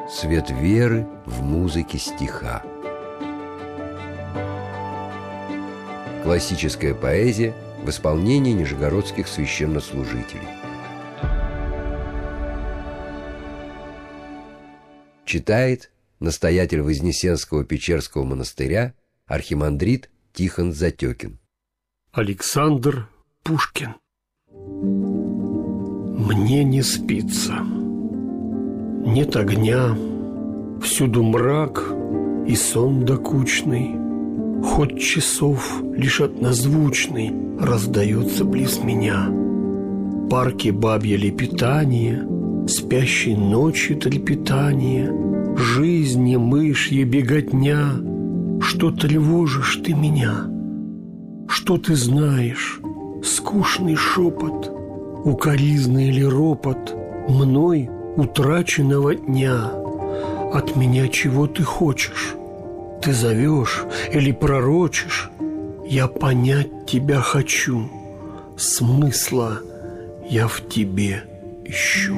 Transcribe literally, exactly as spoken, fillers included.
Свет веры в музыке стиха. Классическая поэзия в исполнении нижегородских священнослужителей. Читает настоятель Вознесенского Печерского монастыря архимандрит Тихон Затекин. Александр Пушкин. Мне не спится. Нет огня, всюду мрак и сон докучный. Ход часов лишь однозвучный раздается близ меня. Парки бабье лепетание, спящей ночи трепетание, жизни мышья беготня. Что тревожишь ты меня? Что ты знаешь? Скучный шепот, укоризна или ропот мной утраченного дня. От меня чего ты хочешь? Ты зовешь или пророчишь? Я понять тебя хочу, смысла я в тебе ищу.